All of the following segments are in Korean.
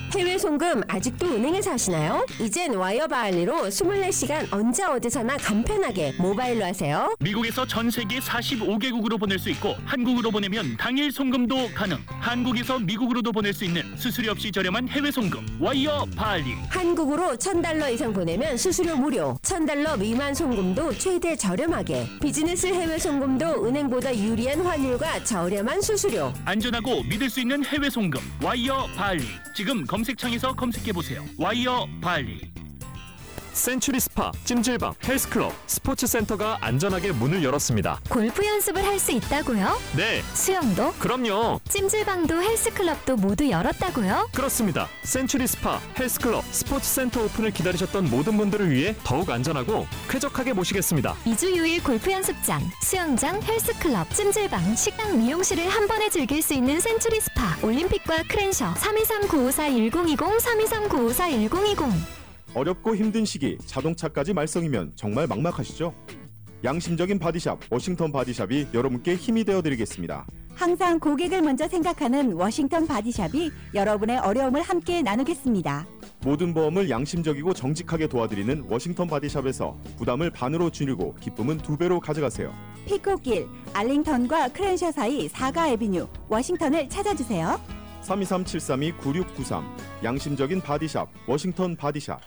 해외 송금 아직도 은행에서 하시나요? 이젠 와이어 바할리로 24시간 언제 어디서나 간편하게 모바일로 하세요. 미국에서 전 세계 45개국으로 보낼 수 있고 한국으로 보내면 당일 송금도 가능. 한국에서 미국으로도 보낼 수 있는 수수료 없이 저렴한 해외 송금 와이어 바할리. 한국으로 $1,000 이상 보내면 수수료 무료. $1,000 미만 송금도 최대 저렴하게. 비즈니스 해외 송금도 은행보다 유리한 환율과 저렴한 수수료. 안전하고 믿을 수 있는 해외 송금 와이어 바할리. 지금 검색창에서 검색해보세요. 와이어 바할리. 센츄리 스파, 찜질방, 헬스클럽, 스포츠센터가 안전하게 문을 열었습니다. 골프 연습을 할 수 있다고요? 네. 수영도? 그럼요. 찜질방도 헬스클럽도 모두 열었다고요? 그렇습니다. 센츄리 스파, 헬스클럽, 스포츠센터 오픈을 기다리셨던 모든 분들을 위해 더욱 안전하고 쾌적하게 모시겠습니다. 2주 6일 골프 연습장, 수영장, 헬스클럽, 찜질방, 식당, 미용실을 한 번에 즐길 수 있는 센츄리 스파, 올림픽과 크랜셔 323-954-1020 323-954-1020. 어렵고 힘든 시기 자동차까지 말썽이면 정말 막막하시죠? 양심적인 바디샵 워싱턴 바디샵이 여러분께 힘이 되어드리겠습니다. 항상 고객을 먼저 생각하는 워싱턴 바디샵이 여러분의 어려움을 함께 나누겠습니다. 모든 보험을 양심적이고 정직하게 도와드리는 워싱턴 바디샵에서 부담을 반으로 줄이고 기쁨은 2배로 가져가세요. 피코길, 알링턴과 크랜셔 사이 4가 애비뉴 워싱턴을 찾아주세요. 323-732-9693 양심적인 바디샵 워싱턴 바디샵.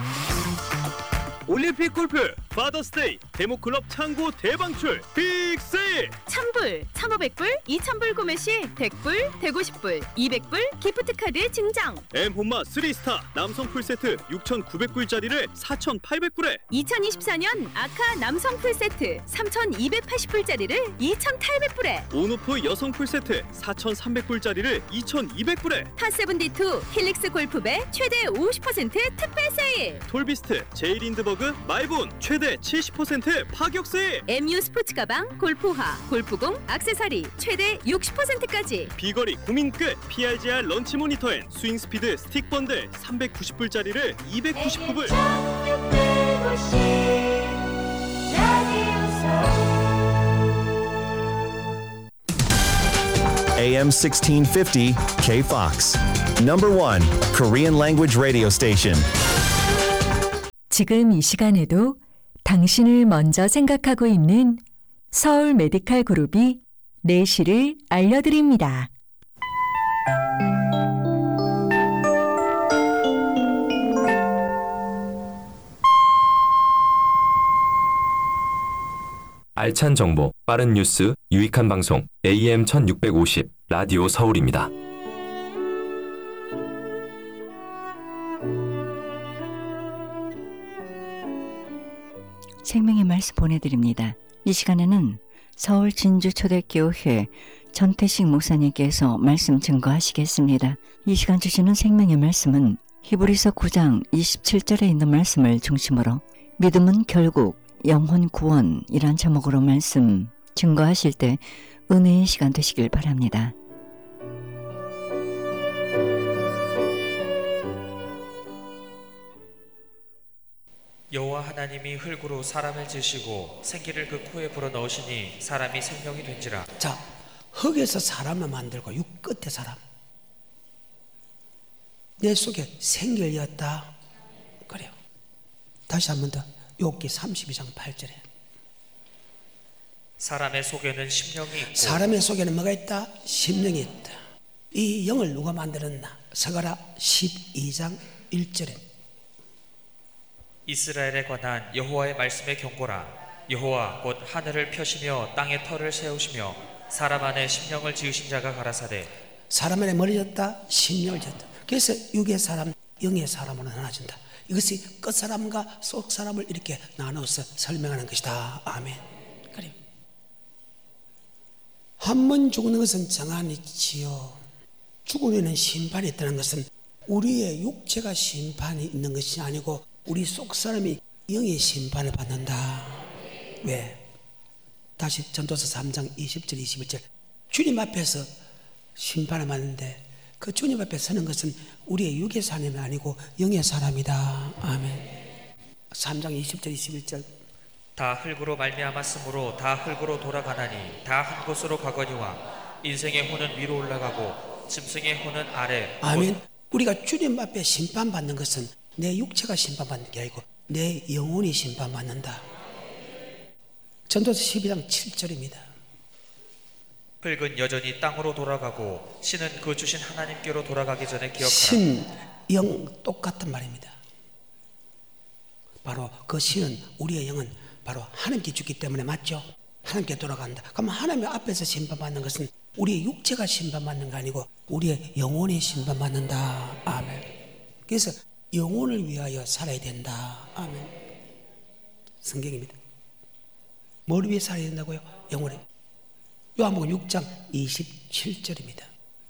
올림픽 골프 파더스데이 데모클럽 창고 대방출 빅세일 1000불, 1500불, 2000불 구매 시 100불, 150불, 200불 기프트카드 증정. 엠혼마 3스타 남성 풀세트 6,900불짜리를 4,800불에 2024년 아카 남성 풀세트 3,280불짜리를 2,800불에 온오프 여성 풀세트 4,300불짜리를 2,200불에 타72 힐릭스 골프배 최대 50% 특별 세일. 톨비스트 제이린드버그 마이본 최대 70% 파격 세일. MU 스포츠 가방, 골프화, 골프공, 액세서리 최대 60%까지. 비거리 고민 끝 PRGR 런치 모니터 앤 스윙 스피드 스틱 번들 399불짜리를 299불. AM 1650 KFOX. Number 1 Korean language radio station. 지금 이 시간에도 당신을 먼저 생각하고 있는 서울 메디칼 그룹이 내시를 알려드립니다. 알찬 정보, 빠른 뉴스, 유익한 방송 AM 1650 라디오 서울입니다. 생명의 말씀 보내드립니다. 이 시간에는 서울 진주초대교회 전태식 목사님께서 말씀 증거하시겠습니다. 이 시간 주시는 생명의 말씀은 히브리서 9장 27절에 있는 말씀을 중심으로 믿음은 결국 영혼 구원이란 제목으로 말씀 증거하실 때 은혜의 시간 되시길 바랍니다. 여호와 하나님이 흙으로 사람을 지으시고 생기를 그 코에 불어넣으시니 사람이 생명이 된지라. 자, 흙에서 사람을 만들고 육 끝에 사람, 내 속에 생기였다. 그래요. 다시 한 번 더. 욥기 32장 8절에 사람의 속에는 심령이 있고, 사람의 속에는 뭐가 있다? 심령이 있다. 이 영을 누가 만들었나? 서가라 12장 1절에 이스라엘에 관한 여호와의 말씀의 경고라. 여호와 곧 하늘을 펴시며 땅에 터를 세우시며 사람 안에 심령을 지으신 자가 가라사대. 사람 안에 머리 졌다, 심령을 졌다. 그래서 육의 사람, 영의 사람으로 나눠진다. 이것이 끝사람과 속사람을 이렇게 나눠서 설명하는 것이다. 아멘. 그래요. 한 번 죽는 것은 정한이지요. 죽으려는 심판이 있다는 것은 우리의 육체가 심판이 있는 것이 아니고 우리 속사람이 영의 심판을 받는다. 왜? 다시 전도서 3장 20절 21절 주님 앞에서 심판을 받는데 그 주님 앞에 서는 것은 우리의 육의 사람이 아니고 영의 사람이다. 아멘. 3장 20절 21절 다 흙으로 말미암았으므로 다 흙으로 돌아가나니 다 한 곳으로 가거니와 인생의 혼은 위로 올라가고 짐승의 혼은 아래. 아멘. 우리가 주님 앞에 심판받는 것은 내 육체가 심판받는 게 아니고 내 영혼이 심판받는다. 전도서 12장 7절입니다. 흙은 여전히 땅으로 돌아가고 신은 그 주신 하나님께로 돌아가기 전에 기억하라. 신, 영 똑같은 말입니다. 바로 그 신은, 우리의 영은 바로 하나님께 주기 때문에 맞죠? 하나님께 돌아간다. 그럼 하나님 앞에서 심판받는 것은 우리의 육체가 심판받는 거 아니고 우리의 영혼이 심판받는다. 아멘. 그래서 영혼을 위하여 살아야 된다. 아멘. 성경입니다. 뭘 위해 살아야 된다고요? 영혼을. 요한복음 6장 27절입니다.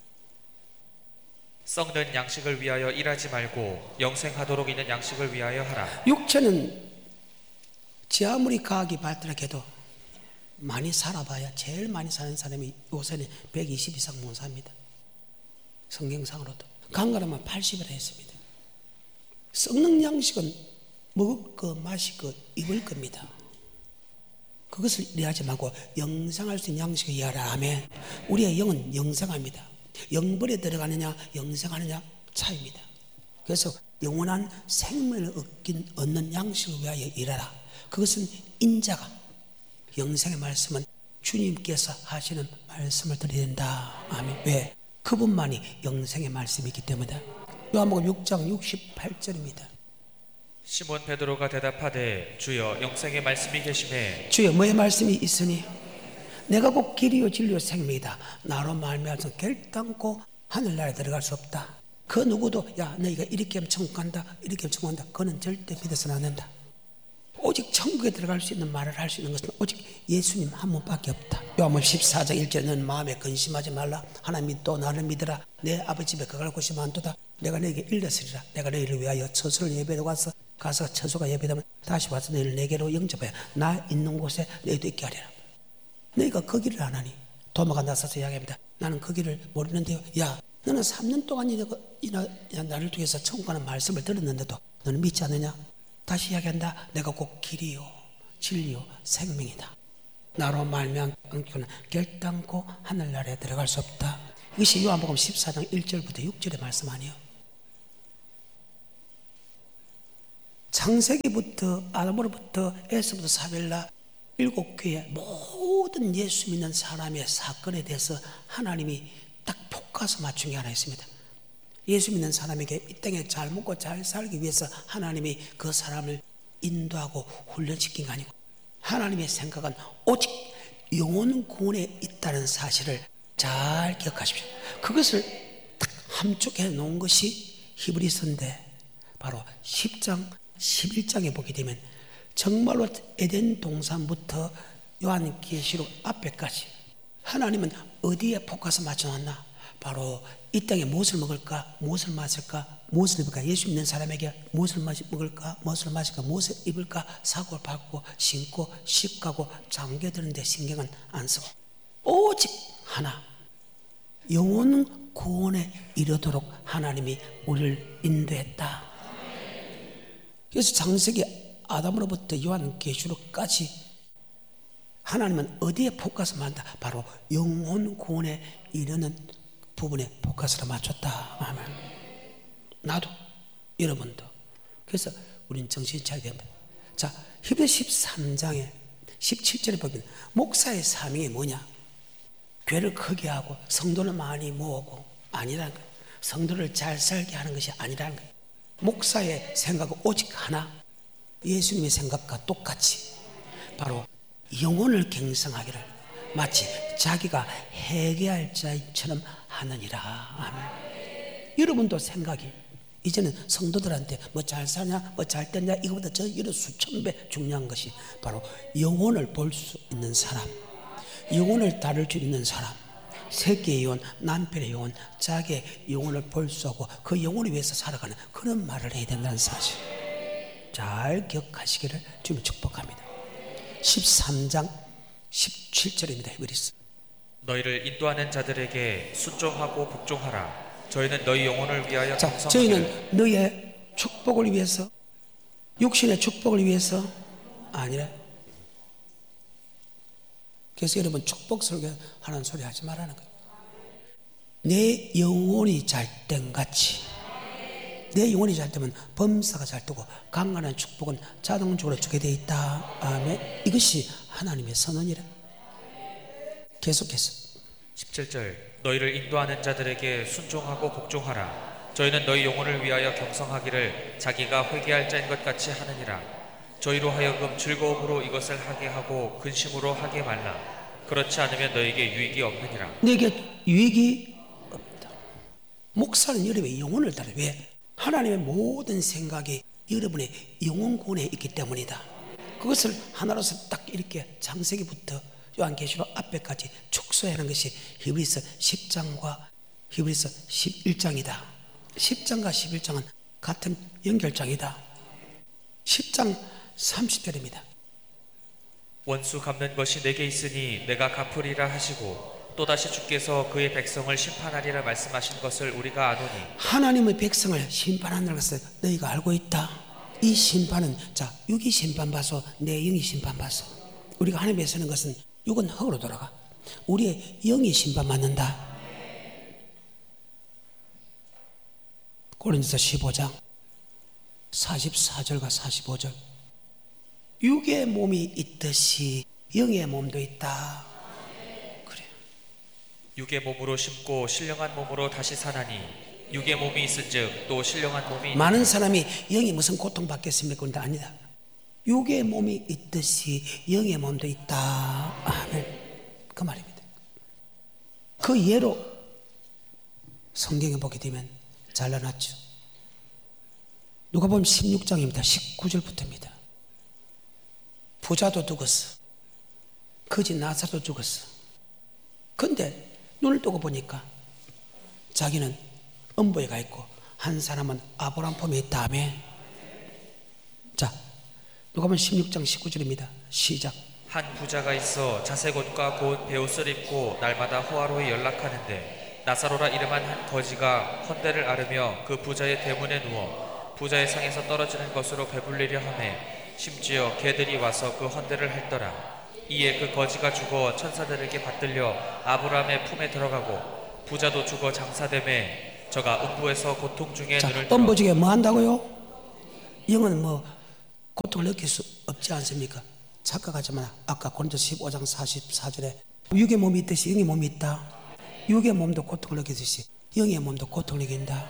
썩는 양식을 위하여 일하지 말고 영생하도록 있는 양식을 위하여 하라. 육체는 지 아무리 과학이 발달해도 많이 살아봐야 제일 많이 사는 사람이 요새는 120 이상 못 삽니다. 성경상으로도 강가라면 80이라 했습니다. 썩는 양식은 먹을 거, 마실 거, 입을 겁니다. 그것을 이해하지 말고 영생할 수 있는 양식을 이해하라. 아멘. 우리의 영은 영생합니다. 영벌에 들어가느냐 영생하느냐 차이입니다. 그래서 영원한 생명을 얻는 양식을 위하여 일하라. 그것은 인자가, 영생의 말씀은 주님께서 하시는 말씀을 드려야 된다. 아멘. 왜? 그분만이 영생의 말씀이 있기 때문이다. 요한복음 6장 68절입니다. 시몬 베드로가 대답하되 주여 영생의 말씀이 계시매 주여 뭐의 말씀이 있으니 내가 곧 길이요 진리요 생명이다. 나로 말미암아서 결단코 하늘나라에 들어갈 수 없다. 그 누구도 야 너희가 이렇게 하면 천국 간다 이렇게 하면 천국 간다 그는 절대 믿어서는 안 된다. 오직 천국에 들어갈 수 있는 말을 할 수 있는 것은 오직 예수님 한 분밖에 없다. 요한복음 14장 1절에 너는 마음에 근심하지 말라. 하나님 믿도 나를 믿으라. 내 아버지 집에 거할 곳이 많도다. 내가 너에게 일렀으리라. 내가 너희를 위하여 처소를 예배하러 가서 처소가 예배되면 다시 와서 너희를 내게로 영접하여 나 있는 곳에 너희도 있게 하리라. 너희가 그 길을 안 하니 도마가 나서서 이야기합니다. 나는 그 길을 모르는데요. 야 너는 3년 동안이나 나를 통해서 천국 가는 말씀을 들었는데도 너는 믿지 않느냐. 다시 이야기한다. 내가 곧 길이요 진리요 생명이다. 나로 말미암아 끊기고는 결단코 하늘나라에 들어갈 수 없다. 이것이 요한복음 14장 1절부터 6절의 말씀 아니에요. 창세기부터 아담으로부터 에서부터 사벨라 7교회 모든 예수 믿는 사람의 사건에 대해서 하나님이 딱 볶아서 맞춘 게 하나 있습니다. 예수 믿는 사람에게 이 땅에 잘 먹고 잘 살기 위해서 하나님이 그 사람을 인도하고 훈련시킨 거 아니고 하나님의 생각은 오직 영혼 구원에 있다는 사실을 잘 기억하십시오. 그것을 딱 함축해 놓은 것이 히브리서인데 바로 10장 11장에 보게 되면 정말로 에덴 동산부터 요한계시록 앞에까지 하나님은 어디에 포커스 맞춰놨나? 바로 이 땅에 무엇을 먹을까? 무엇을 마실까? 무엇을 입을까? 예수 믿는 사람에게 무엇을 먹을까? 무엇을 마실까? 무엇을 입을까? 사고를 밟고 신고 씹가고 잠겨드는데 신경은 안 쓰고 오직 하나 영혼 구원에 이르도록 하나님이 우리를 인도했다. 그래서 창세기 아담으로부터 요한계시록까지 하나님은 어디에 포커스를 한다? 바로 영혼 구원에 이르는 부분에 포커스를 맞췄다. 아멘. 나도 여러분도. 그래서 우리는 정신이 차려야 된다. 자, 히브리서 13장에 17절에 보면 목사의 사명이 뭐냐? 교회를 크게 하고 성도를 많이 모으고 아니라는 거예요. 성도를 잘 살게 하는 것이 아니라는 거예요. 목사의 생각은 오직 하나, 예수님의 생각과 똑같이 바로 영혼을 경성하기를 마치 자기가 회개할 자처럼 하느니라. 아멘. 여러분도 생각이 이제는 성도들한테 뭐 잘 사냐 뭐 잘 됐냐 이거보다 저 이런 수천 배 중요한 것이 바로 영혼을 볼 수 있는 사람, 영혼을 다룰 수 있는 사람, 새끼의 영혼, 남편의 영혼, 자기의 영혼을 볼 수 없고 그 영혼을 위해서 살아가는 그런 말을 해야 된다는 사실 잘 기억하시기를 주님 축복합니다. 13장 17절입니다. 히브리서. 너희를 인도하는 자들에게 순종하고 복종하라. 저희는 너희 영혼을 위하여 자, 저희는 너희의 축복을 위해서 육신의 축복을 위해서 아니라 그래서 여러분 축복 설교하는 소리 하지 말라는 거예요. 내 영혼이 잘 땐 같이 내 영혼이 잘 되면 범사가 잘 되고 강간한 축복은 자동적으로 주게 돼 있다. 아멘. 이것이 하나님의 선언이라. 계속해서 17절 너희를 인도하는 자들에게 순종하고 복종하라. 저희는 너희 영혼을 위하여 경성하기를 자기가 회개할 자인 것 같이 하느니라. 저희로 하여금 즐거움으로 이것을 하게 하고 근심으로 하게 말라. 그렇지 않으면 너에게 유익이 없느니라. 너에게 유익이 없다. 목사는 여러분의 영혼을 따라. 왜? 하나님의 모든 생각이 여러분의 영혼권에 있기 때문이다. 그것을 하나로서 딱 이렇게 창세기부터 요한계시록 앞에까지 축소하는 것이 히브리서 10장과 히브리서 11장이다. 10장과 11장은 같은 연결장이다. 10장 30절입니다. 원수 갚는 것이 내게 있으니 내가 갚으리라 하시고 또다시 주께서 그의 백성을 심판하리라 말씀하신 것을 우리가 아노니 하나님의 백성을 심판하는 것을 너희가 알고 있다. 이 심판은 자 육이 심판받소 내 영이 심판받소. 우리가 하나님에 서는 것은 육은 흙으로 돌아가. 우리의 영이 심판받는다. 고린도서 15장 44절과 45절 육의 몸이 있듯이 영의 몸도 있다. 그래. 육의 몸으로 심고 신령한 몸으로 다시 사나니 육의 몸이 있은즉 또 신령한 몸이 많은 사람이 영이 무슨 고통받겠습니까? 그런데 아니다. 육의 몸이 있듯이 영의 몸도 있다. 아멘. 그 말입니다. 그 예로 성경에 보게 되면 잘라놨죠. 누가복음 16장입니다. 19절부터입니다. 부자도 죽었어. 거지 나사도 죽었어. 근데 눈을 뜨고 보니까 자기는 음부에 가 있고 한 사람은 아브라함 품에 있다. 아멘. 자, 누가복음 16장 19절입니다. 시작. 한 부자가 있어 자색옷과 고운 베옷을 입고 날마다 호화로이 연락하는데 나사로라 이름한 한 거지가 헌대를 앓으며 그 부자의 대문에 누워 부자의 상에서 떨어지는 것으로 배불리려 하매 심지어 개들이 와서 그 헌대를 핥더라. 이에 그 거지가 죽어 천사들에게 받들려 아브라함의 품에 들어가고 부자도 죽어 장사되매 저가 음부에서 고통 중에 눈을 들어. 음부 중에 뭐 한다고요? 영은 뭐 고통을 느낄 수 없지 않습니까? 착각하지만 아까 고린도서 15장 44절에 육의 몸이 있듯이 영의 몸이 있다. 육의 몸도 고통을 느끼듯이 영의 몸도 고통을 느낀다.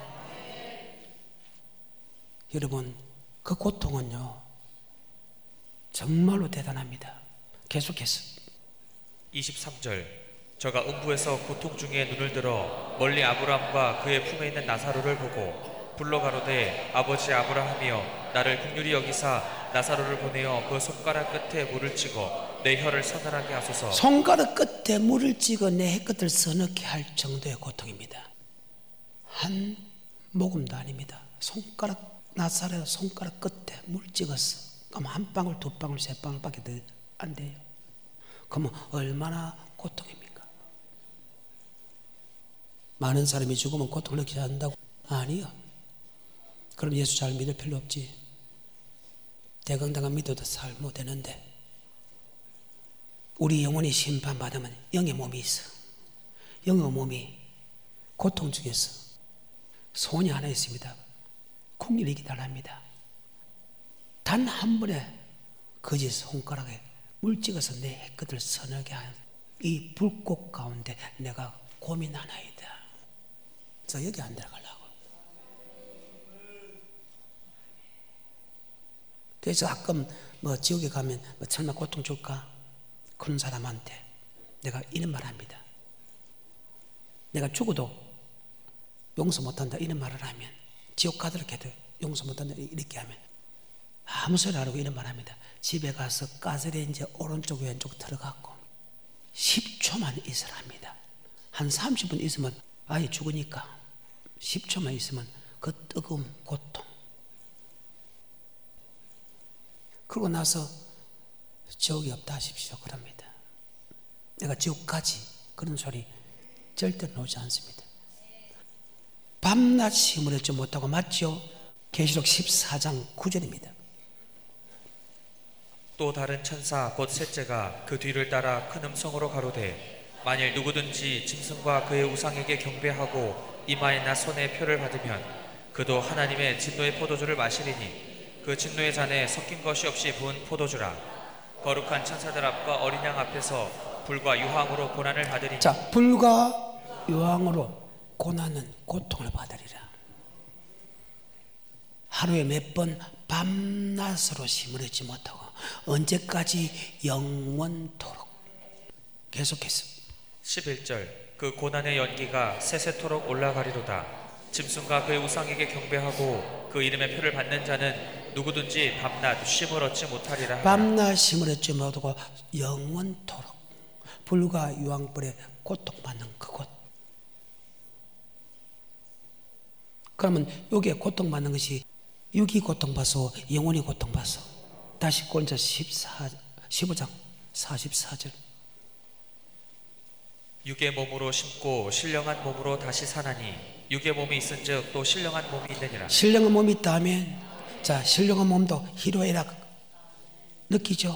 여러분 그 고통은요 정말로 대단합니다. 계속해서 23절 저가 음부에서 고통 중에 눈을 들어 멀리 아브라함과 그의 품에 있는 나사로를 보고 불러 가로되 아버지 아브라함이여 나를 긍휼히 여기사 나사로를 보내어 그 손가락 끝에 물을 찍어 내 혀를 서늘하게 하소서. 손가락 끝에 물을 찍어 내 혀끝을 서늘게 할 정도의 고통입니다. 한 모금도 아닙니다. 손가락 나사로 손가락 끝에 물 찍었어. 그럼 한 방울 두 방울 세 방울밖에 안 돼요. 그러면 얼마나 고통입니까? 많은 사람이 죽으면 고통을 느끼지 않는다고? 아니요. 그럼 예수 잘 믿을 필요 없지. 대강당한 믿어도 살 못 되는데 우리 영혼이 심판받으면 영의 몸이 있어. 영의 몸이 고통 중에서 소원이 하나 있습니다. 궁일이 기다립니다. 단 한 번에 거짓 손가락에 물 찍어서 내 혀끝을 서늘게 하는 이 불꽃 가운데 내가 고민하나이다. 저 여기 안 들어가려고. 그래서 가끔 뭐 지옥에 가면 뭐 설마 고통 줄까? 그런 사람한테 내가 이런 말 합니다. 내가 죽어도 용서 못한다 이런 말을 하면 지옥 가도록 해도 용서 못한다 이렇게 하면 아무 소리 안 하고 이런 말 합니다. 집에 가서 가스레인지 오른쪽 왼쪽 들어갔고 10초만 있으랍니다. 한 30분 있으면 아예 죽으니까 10초만 있으면 그 뜨거운 고통 그러고 나서 지옥이 없다 하십시오. 그럽니다. 내가 지옥 가지 그런 소리 절대 나오지 않습니다. 밤낮 힘을 얻지 못하고 맞죠? 계시록 14장 9절입니다. 또 다른 천사 곧 셋째가 그 뒤를 따라 큰 음성으로 가로되 만일 누구든지 짐승과 그의 우상에게 경배하고 이마에나 손에 표를 받으면 그도 하나님의 진노의 포도주를 마시리니 그 진노의 잔에 섞인 것이 없이 부은 포도주라. 거룩한 천사들 앞과 어린 양 앞에서 불과 유황으로 고난을 받으리니. 자, 불과 유황으로 고난은 고통을 받으리라. 하루에 몇 번 밤낮으로 힘을 얻지 못하고 언제까지 영원토록. 계속해서 11절 그 고난의 연기가 세세토록 올라가리로다. 짐승과 그의 우상에게 경배하고 그 이름의 표를 받는 자는 누구든지 밤낮 쉼을 얻지 못하리라. 밤낮 쉼을 얻지 못하고 영원토록 불과 유황불에 고통받는 그곳. 그러면 여기에 고통받는 것이 육이 고통받소 영혼이 고통받소. 다시 고린도 15장 44절 육의 몸으로 심고 신령한 몸으로 다시 사나니 육의 몸이 있은즉 또 신령한 몸이 있느니라. 신령한 몸이 있다 하면 자, 신령한 몸도 희로애락 느끼죠.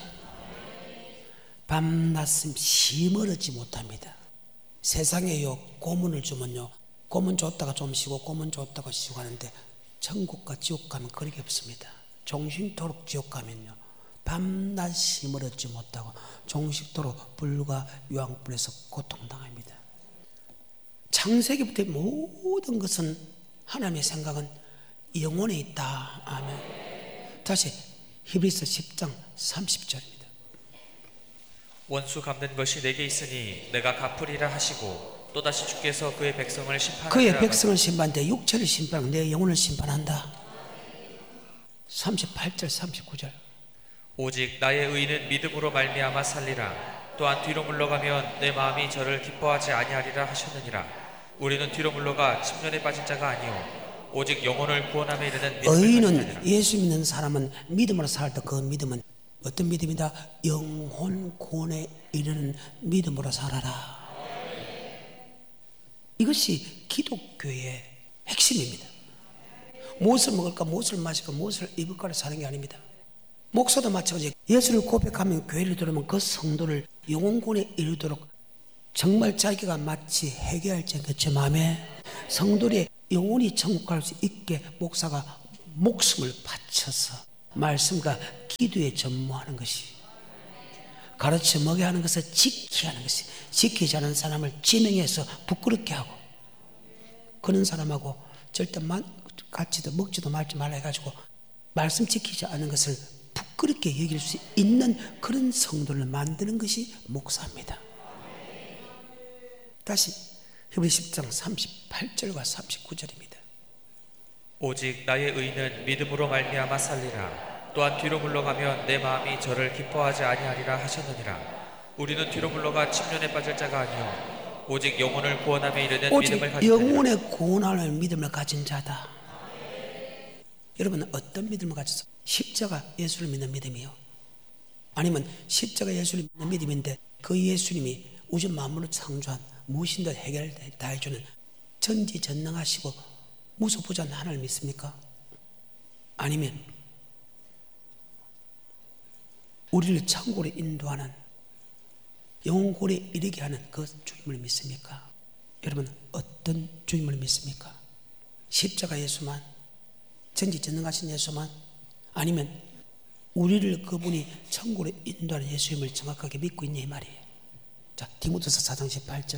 밤낮은 쉼을 얻지 못합니다. 세상에요 고문을 주면요 고문 줬다가 좀 쉬고 고문 줬다가 쉬고 하는데 천국과 지옥 가면 그런 게 없습니다. 종신토록 지옥 가면요 밤낮 쉼을 얻지 못하고 종식토록 불과 유황불에서 고통당합니다. 창세기부터 모든 것은 하나님의 생각은 영혼에 있다. 아멘. 다시 히브리서 10장 30절입니다. 원수 갚는 것이 내게 있으니 내가 갚으리라 하시고 또다시 주께서 그의 백성을 심판하리라. 그의 백성을 심판한데 육체를 심판하고 내 영혼을 심판한다. 38절 39절 오직 나의 의는 믿음으로 말미암아 살리라. 또한 뒤로 물러가면 내 마음이 저를 기뻐하지 아니하리라 하셨느니라. 우리는 뒤로 물러가 침륜에 빠진 자가 아니오 오직 영혼을 구원함에 이르는 믿음을 의인은 가지느니라. 예수 믿는 사람은 믿음으로 살 때 그 믿음은 어떤 믿음이다? 영혼 구원에 이르는 믿음으로 살아라. 이것이 기독교의 핵심입니다. 무엇을 먹을까 무엇을 마실까 무엇을 입을까를 사는 게 아닙니다. 목사도 마찬가지. 예수를 고백하면 교회를 들어오면 그 성도를 영혼군에 이르도록 정말 자기가 마치 해결할 그 마음에 성도의 영혼이 천국 갈 수 있게 목사가 목숨을 바쳐서 말씀과 기도에 전무하는 것이, 가르쳐 먹여야 하는 것을 지켜야 하는 것이, 지키지 않은 사람을 지명해서 부끄럽게 하고, 그런 사람하고 절대 같이도 먹지도 말지 말라 해가지고 말씀 지키지 않은 것을 부끄럽게 여길 수 있는 그런 성도를 만드는 것이 목사입니다. 다시 히브리 10장 38절과 39절입니다. 오직 나의 의는 믿음으로 말미암아 살리라. 또한 뒤로 물러가면 내 마음이 저를 기뻐하지 아니하리라 하셨느니라. 우리는 뒤로 물러가 침륜에 빠질 자가 아니요 오직 영혼을 구원함에 이르는 믿음을 가진 자라. 영혼의 구원할 믿음을 가진 자다. 여러분은 어떤 믿음을 가졌어? 십자가 예수를 믿는 믿음이요? 아니면 십자가 예수를 믿는 믿음인데 그 예수님이 우주 만물을 창조한 무엇인데 해결 다 해주는 전지전능하시고 무소부재한 하나님을 믿습니까? 아니면 우리를 천국으로 인도하는 영혼고리에 이르게 하는 그 주님을 믿습니까? 여러분 어떤 주님을 믿습니까? 십자가 예수만, 전지전능하신 예수만, 아니면 우리를 그분이 천국으로 인도하는 예수님을 정확하게 믿고 있냐 이 말이에요. 자, 디모데서 4장 18절.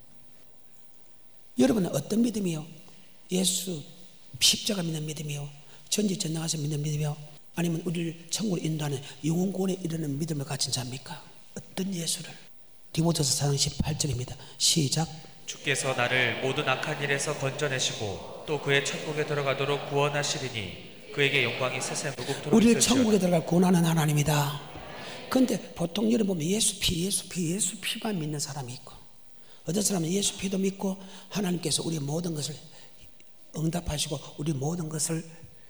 여러분은 어떤 믿음이요? 예수 십자가 믿는 믿음이요? 전지전능하신 믿는 믿음이요? 아니면 우리를 천국으로 인도하는 영혼구원에 이르는 믿음을 가진 자입니까? 어떤 예수를? 디모데서 4장 18절입니다. 시작. 주께서 나를 모든 악한 일에서 건져내시고 또 그의 천국에 들어가도록 구원하시리니 그에게 영광이 세세 무궁토록 우리를 천국에 들어갈 구원하는 하나님이다. 그런데 보통 여러분 보면 예수 피만 믿는 사람이 있고, 어떤 사람은 예수 피도 믿고 하나님께서 우리의 모든 것을 응답하시고 우리 모든 것을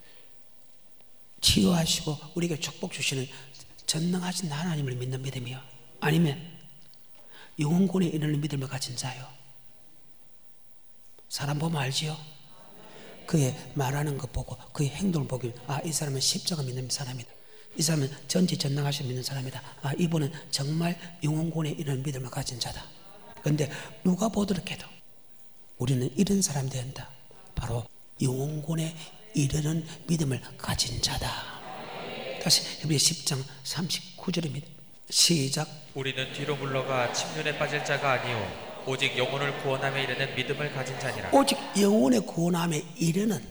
치유하시고 우리에게 축복 주시는 전능하신 하나님을 믿는 믿음이요? 아니면 영혼권에 이르는 믿음을 가진 자요? 사람 보면 알지요? 그의 말하는 것 보고 그의 행동을 보기에 아, 이 사람은 십자가 믿는 사람이다. 이 사람은 전지전능하신 믿는 사람이다. 아, 이분은 정말 영혼권에 이르는 믿음을 가진 자다. 그런데 누가 보도록 해도 우리는 이런 사람이 된다. 바로 영혼권에 이르는 믿음을 가진 자다. 다시 히브리서 10장 39절입니다. 시작. 우리는 뒤로 물러가 침륜에 빠질 자가 아니오 오직 영혼을 구원함에 이르는 믿음을 가진 자니라. 오직 영혼의 구원함에 이르는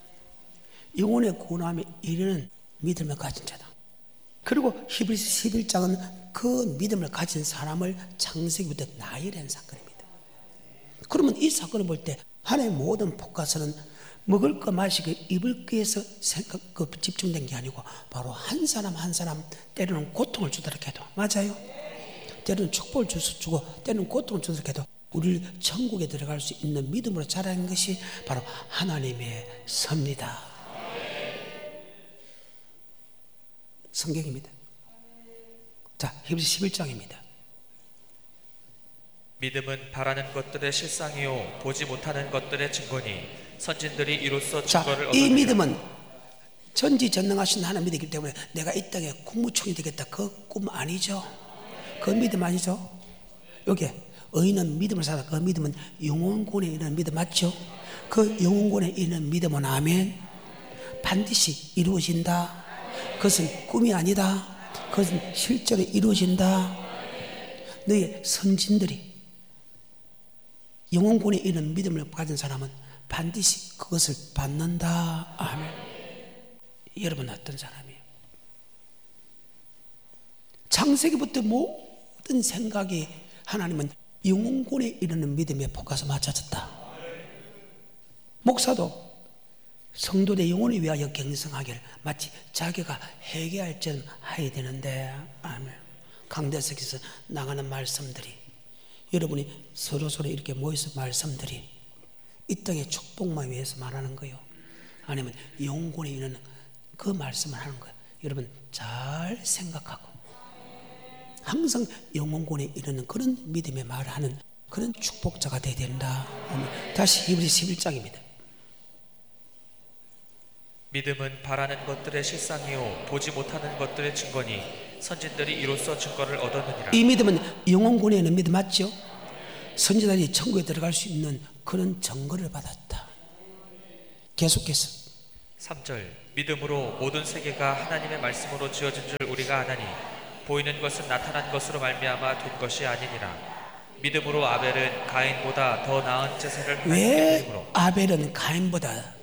믿음을 가진 자다. 그리고 히브리서 11장은 그 믿음을 가진 사람을 창세기부터 나열한 사건입니다. 그러면 이 사건을 볼 때 하나님의 모든 포커스는 먹을 거 마시고 입을 거에서 집중된 게 아니고 바로 한 사람 한 사람 때로는 고통을 주도록 해도, 맞아요? 때로는 축복을 주고 때로는 고통을 주도록 해도 우리를 천국에 들어갈 수 있는 믿음으로 자라는 것이 바로 하나님의 섭니다. 성경입니다. 자, 히브리서 11장입니다. 믿음은 바라는 것들의 실상이요 보지 못하는 것들의 증거니 선진들이 이로써 자, 증거를 이 얻으리라. 믿음은 전지전능하신 하나님 믿기 때문에 내가 이 땅에 국무총리 되겠다, 그 꿈 아니죠? 그 믿음 아니죠? 여기 의인은 믿음을 살아. 그 믿음은 영혼권에 이르는 믿음 맞죠? 그 영혼권에 이르는 믿음은 아멘 반드시 이루어진다. 그것은 꿈이 아니다. 그것은 실제로 이루어진다. 너희 선진들이 영혼권에 이르는 믿음을 가진 사람은 반드시 그것을 받는다. 아멘. 여러분 어떤 사람이에요? 창세기부터 모든 생각이 하나님은 영혼권에 이르는 믿음에 포커스 맞춰졌다. 목사도 성도의 영혼을 위하여 경성하기를 마치 자기가 회개할 점 해야 되는데, 아멘. 강대석에서 나가는 말씀들이, 여러분이 서로 이렇게 모여서 말씀들이 이 땅의 축복만 위해서 말하는 거예요? 아니면 영혼권에 이르는 그 말씀을 하는 거예요? 여러분 잘 생각하고 항상 영혼권에 이르는 그런 믿음의 말을 하는 그런 축복자가 되어야 된다. 다시 히브리서 11장입니다. 믿음은 바라는 것들의 실상이요 보지 못하는 것들의 증거니 선진들이 이로써 증거를 얻었느니라. 이 믿음은 영혼권에 있는 믿음 맞죠? 선지자들이 천국에 들어갈 수 있는 그런 증거를 받았다. 계속해서 3절 믿음으로 모든 세계가 하나님의 말씀으로 지어진 줄 우리가 아나니 보이는 것은 나타난 것으로 말미암아 된 것이 아니니라. 믿음으로 아벨은 가인보다 더 나은 제사를 왜 드림으로. 아벨은 가인보다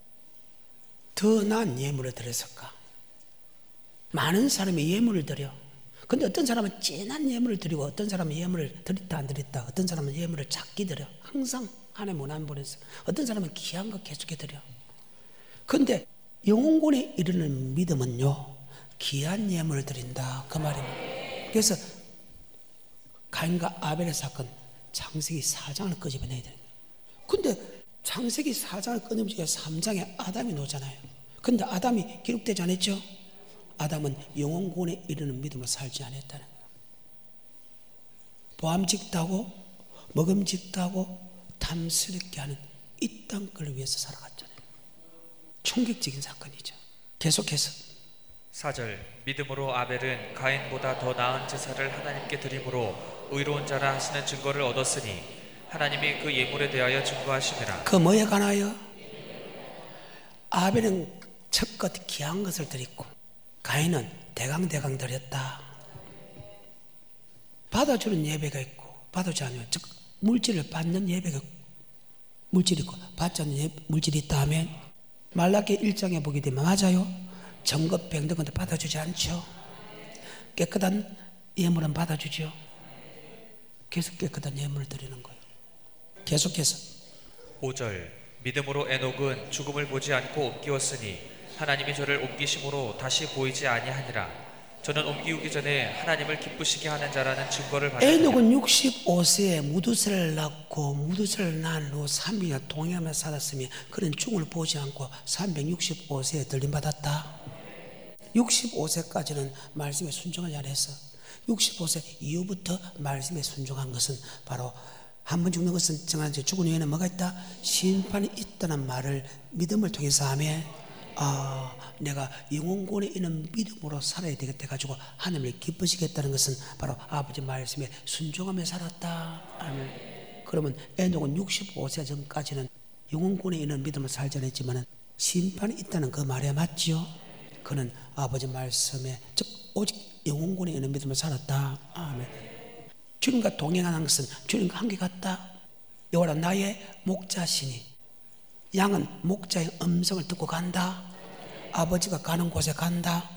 더 나은 예물을 드렸을까? 많은 사람이 예물을 드려. 근데 어떤 사람은 진한 예물을 드리고 어떤 사람은 예물을 드렸다 안 드렸다, 어떤 사람은 예물을 작게 드려. 항상 하나님 원하는 분에서 어떤 사람은 귀한 거 계속해 드려. 근데 영혼권에 이르는 믿음은요 귀한 예물을 드린다, 그 말입니다. 그래서 가인과 아벨의 사건 창세기 4장을 끄집어내야 돼요. 근데 창세기 4장을 끊으면서 3장에 아담이 나오잖아요. 근데 아담이 기록되지 않았죠? 아담은 영혼권에 이르는 믿음으로 살지 않았다는 거예요. 보암직다고 먹음직다고 탐스럽게 하는 이 땅 걸 위해서 살아갔잖아요. 충격적인 사건이죠. 계속해서 4절 믿음으로 아벨은 가인보다 더 나은 제사를 하나님께 드림으로 의로운 자라 하시는 증거를 얻었으니 하나님이 그 예물에 대하여 증거하심이라. 그 뭐에 관하여? 아벨은 첫것 귀한 것을 드렸고 가인은 대강 드렸다. 받아주는 예배가 있고 받아주지 않으면 즉 물질을 받는 예배가 있고, 물질이 있고 받지 않는 물질이 있다 하면 말라기 1장에 보게 되면 맞아요. 정급 병든 것도 받아주지 않죠. 깨끗한 예물은 받아주죠. 계속 깨끗한 예물을 드리는 거예요. 계속해서 5절 믿음으로 에녹은 죽음을 보지 않고 옮기었으니 하나님이 저를 옮기심으로 다시 보이지 아니하니라. 저는 옮기우기 전에 하나님을 기쁘시게 하는 자라는 증거를 받았습니다. 에녹은 65세에 무두세를 낳고 무두세를 낳은 후 300년 동행하며 살았으며 그는 죽음을 보지 않고 365세에 들림받았다. 65세까지는 말씀에 순종하지 않았어. 65세 이후부터 말씀에 순종한 것은 바로 한 번 죽는 것은 정한지 죽은 후에는 뭐가 있다? 심판이 있다는 말을 믿음을 통해서 하면 내가 영혼권에 있는 믿음으로 살아야 되겠다 해가지고 하나님을 기쁘시겠다는 것은 바로 아버지 말씀에 순종하며 살았다. 아멘. 그러면 에녹은 65세 전까지는 영혼권에 있는 믿음을 살자 했지만은 심판이 있다는 그 말에 맞지요? 그는 아버지 말씀에 즉 오직 영혼권에 있는 믿음을 살았다. 아멘. 주님과 동행하는 것은 주님과 함께 갔다. 여호와라 나의 목자시니 양은 목자의 음성을 듣고 간다. 아버지가 가는 곳에 간다.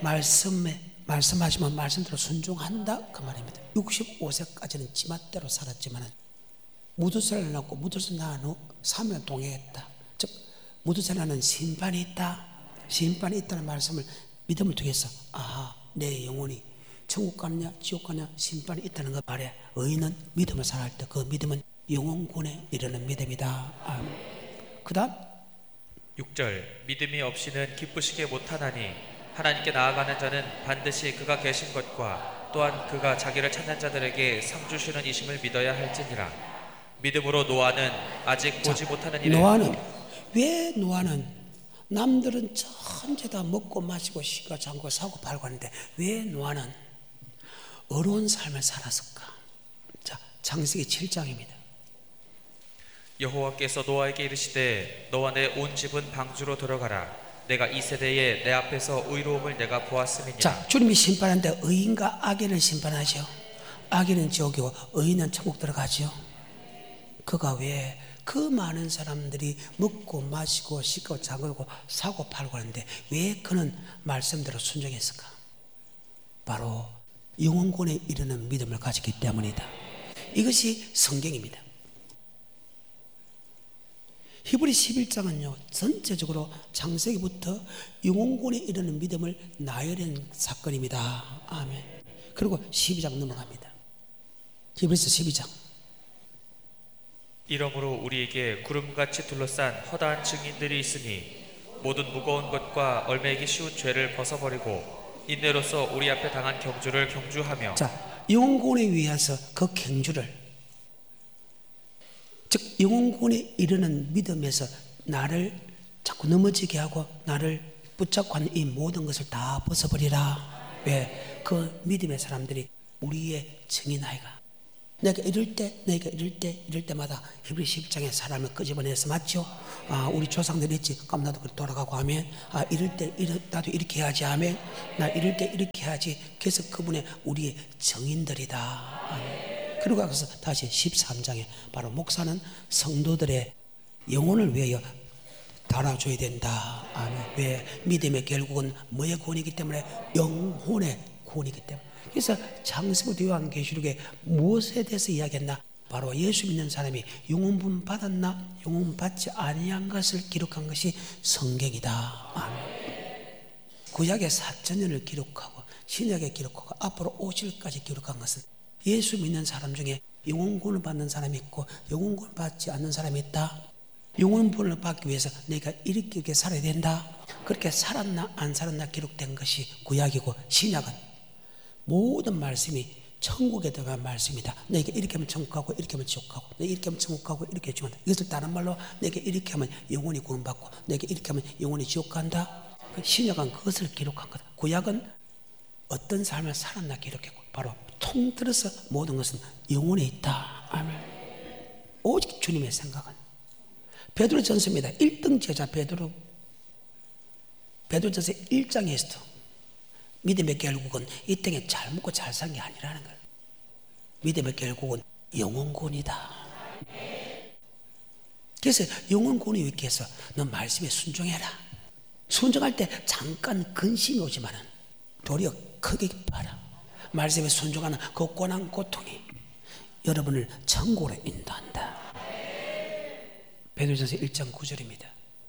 말씀하시면 말씀대로 순종한다. 그 말입니다. 65세까지는 지맛대로 살았지만 무두살을 낳고 무두살 낳은 후 3년 동행했다. 즉 무두살 낳는 심판이 있다. 심판이 있다는 말씀을 믿음을 통해서 내 영혼이 천국 가느냐 지옥 가느냐 심판이 있다는 그 말에 의인은 믿음을 살아갈 때 그 믿음은 영혼군에 이르는 믿음이다. 그 다음 6절 믿음이 없이는 기쁘시게 못하나니 하나님께 나아가는 자는 반드시 그가 계신 것과 또한 그가 자기를 찾는 자들에게 상 주시는 이심을 믿어야 할지니라. 믿음으로 노아는 아직 보지 못하는 일에 왜 노아는 남들은 전체 다 먹고 마시고 쉬고 자고 사고 팔고 하는데 왜 노아는 어려운 삶을 살았을까? 자, 창세기 7장입니다. 여호와께서 노아에게 이르시되 너와 내 온 집은 방주로 들어가라. 내가 이 세대에 내 앞에서 의로움을 내가 보았음이니라. 자, 주님이 심판하는데 의인과 악인을 심판하죠. 악인은 지옥이고 의인은 천국 들어가죠. 그가 왜 그 많은 사람들이 먹고 마시고 씻고 자고 사고 팔고 하는데 왜 그는 말씀대로 순종했을까? 바로 영혼권에 이르는 믿음을 가졌기 때문이다. 이것이 성경입니다. 히브리 11장은요 전체적으로 창세기부터 영혼권에 이르는 믿음을 나열한 사건입니다. 아멘. 그리고 12장 넘어갑니다. 히브리서 12장. 이러므로 우리에게 구름같이 둘러싼 허다한 증인들이 있으니 모든 무거운 것과 얼매이기 쉬운 죄를 벗어버리고 인내로서 우리 앞에 당한 경주를 경주하며. 자, 영혼권에 위해서 그 경주를 즉 영혼권에 이르는 믿음에서 나를 자꾸 넘어지게 하고 나를 붙잡고 하는 이 모든 것을 다 벗어버리라. 왜? 그 믿음의 사람들이 우리의 증인아이가 내가 이럴 때마다 히브리 10장의 사람을 끄집어내서 맞죠? 우리 조상들이 했지. 그럼 나도 돌아가고 하면 이럴 때 나도 이렇게 해야지 하면 나 이럴 때 이렇게 해야지. 그래서 그분의 우리의 증인들이다. 그리고 가서 다시 13장에 바로 목사는 성도들의 영혼을 위하여 달아줘야 된다. 왜? 믿음의 결국은 뭐의 구원이기 때문에 영혼의 구원이기 때문에. 그래서 창세기부터 요한계시록에 무엇에 대해서 이야기했나? 바로 예수 믿는 사람이 영혼분 받았나 영혼 받지 아니한 것을 기록한 것이 성경이다. 아멘. 구약의 4,000년을 기록하고 신약에 기록하고 앞으로 오실까지 기록한 것은 예수 믿는 사람 중에 영혼구원을 받는 사람이 있고 영혼구원을 받지 않는 사람이 있다. 영혼구원을 받기 위해서 내가 이렇게 살아야 된다. 그렇게 살았나 안 살았나 기록된 것이 구약이고 신약은 모든 말씀이 천국에 들어간 말씀이다. 내게 이렇게 하면 천국 가고 이렇게 하면 지옥 가고 내게 이렇게 하면 천국 가고 이렇게 지옥 간다. 이것을 다른 말로 내게 이렇게 하면 영혼이 구원받고 내게 이렇게 하면 영혼이 지옥 간다. 신약은 그것을 기록한 거다. 구약은 어떤 삶을 살았나 기록했고 바로 통틀어서 모든 것은 영혼에 있다. 아멘. 오직 주님의 생각은 베드로전서입니다. 1등 제자 베드로전서 1장에서도 믿음의 결국은 이 땅에 잘 먹고 잘 산 게 아니라는 거예요. 믿음의 결국은 영혼구원이다. 그래서 영혼구원이 있기 위해서 너 말씀에 순종해라. 순종할 때 잠깐 근심이 오지만은 도리어 크게 봐라. 말씀에 순종하는 그 고난 고통이 여러분을 천국으로 인도한다. 베드로전서 1장 9절입니다.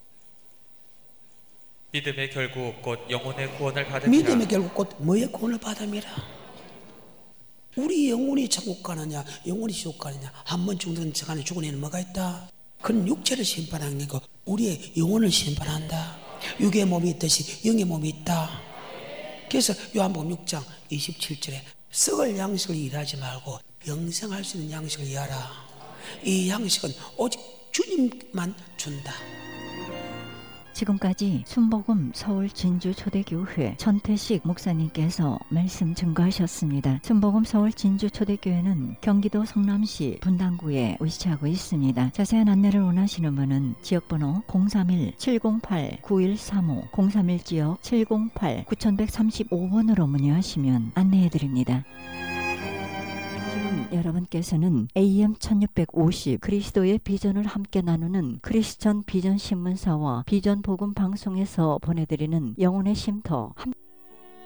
믿음의 결국 곧 영혼의 구원을 받음이라. 믿음의 결국 곧 뭐의 구원을 받음이라. 우리 영혼이 천국 가느냐 영혼이 지옥 가느냐 한 번 죽는 척 안에 죽은 애는 뭐가 있다. 그는 육체를 심판하는 거고 우리의 영혼을 심판한다. 육의 몸이 있듯이 영의 몸이 있다. 그래서 요한복음 6장 27절에 썩을 양식을 일하지 말고 영생할 수 있는 양식을 일하라. 이 양식은 오직 주님만 준다. 지금까지 순복음 서울 진주 초대교회 전태식 목사님께서 말씀 증거하셨습니다. 순복음 서울 진주 초대교회는 경기도 성남시 분당구에 위치하고 있습니다. 자세한 안내를 원하시는 분은 지역번호 031-708-9135 031지역 708-9135번으로 문의하시면 안내해드립니다. 여러분께서는 AM 1650 그리스도의 비전을 함께 나누는 크리스천 비전 신문사와 비전 복음 방송에서 보내드리는 영혼의 쉼터